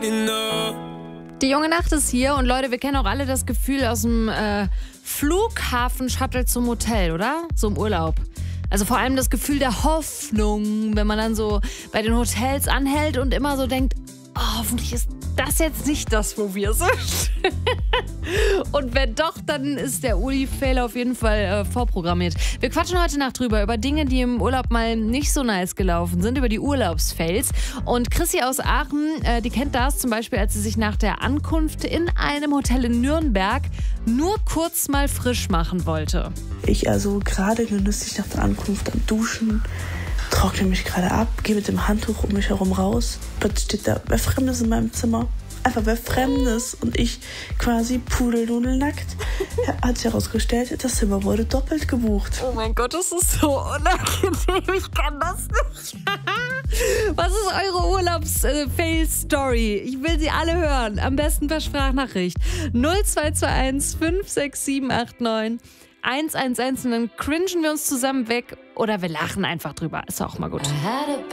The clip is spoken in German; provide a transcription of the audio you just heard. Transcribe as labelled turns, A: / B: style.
A: Die junge Nacht ist hier und Leute, wir kennen auch alle das Gefühl aus dem Flughafen-Shuttle zum Hotel, oder? So im Urlaub. Also vor allem das Gefühl der Hoffnung, wenn man dann so bei den Hotels anhält und immer so denkt, oh, hoffentlich ist das jetzt nicht das, wo wir sind. Und wenn doch, dann ist der Uli-Fail auf jeden Fall vorprogrammiert. Wir quatschen heute Nacht drüber, über Dinge, die im Urlaub mal nicht so nice gelaufen sind, über die Urlaubsfails. Und Chrissy aus Aachen, die kennt das zum Beispiel, als sie sich nach der Ankunft in einem Hotel in Nürnberg nur kurz mal frisch machen wollte.
B: Ich also gerade genüsslich nach der Ankunft am Duschen, trockne mich gerade ab, gehe mit dem Handtuch um mich herum raus. Plötzlich steht da wer Fremdes in meinem Zimmer. Einfach wer Fremdes. Und ich quasi pudelnudelnackt. Hat sich herausgestellt, das Zimmer wurde doppelt gebucht.
A: Oh mein Gott, das ist so unangenehm. Ich kann das nicht. Was ist eure Urlaubs-Fail-Story? Ich will sie alle hören. Am besten per Sprachnachricht. 0221 56789 111 und dann cringen wir uns zusammen weg oder wir lachen einfach drüber. Ist auch mal gut.